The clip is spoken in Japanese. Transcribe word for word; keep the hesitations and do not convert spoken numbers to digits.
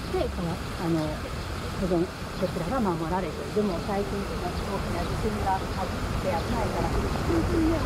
てこのあの保存こちらが守られてる。でも最近大きな地震があって危ないから、本当にね